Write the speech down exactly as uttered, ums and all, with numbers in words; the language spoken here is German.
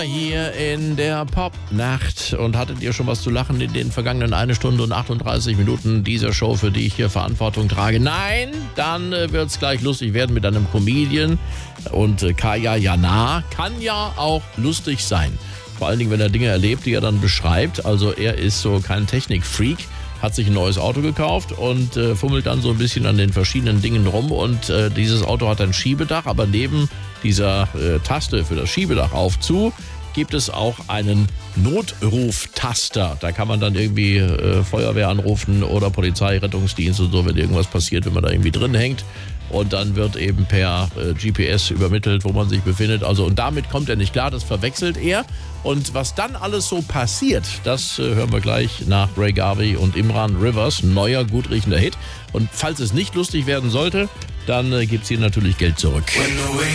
Hier in der Popnacht. Und hattet ihr schon was zu lachen in den vergangenen eine Stunde und achtunddreißig Minuten dieser Show, für die ich hier Verantwortung trage? Nein, dann äh, wird es gleich lustig werden mit einem Comedian. Und äh, Kaya Jana kann ja auch lustig sein. Vor allen Dingen, wenn er Dinge erlebt, die er dann beschreibt. Also er ist so kein Technikfreak, hat sich ein neues Auto gekauft und äh, fummelt dann so ein bisschen an den verschiedenen Dingen rum. Und äh, dieses Auto hat ein Schiebedach, aber neben dieser äh, Taste für das Schiebedach auf zu gibt es auch einen Notruftaster. Da kann man dann irgendwie äh, Feuerwehr anrufen oder Polizei, Rettungsdienst und so, wenn irgendwas passiert, wenn man da irgendwie drin hängt. Und dann wird eben per äh, G P S übermittelt, wo man sich befindet. Also und damit kommt er nicht klar, das verwechselt er. Und was dann alles so passiert, das äh, hören wir gleich nach Ray Garvey und Imran Rivers. Neuer, gut riechender Hit. Und falls es nicht lustig werden sollte, dann äh, gibt's hier natürlich Geld zurück.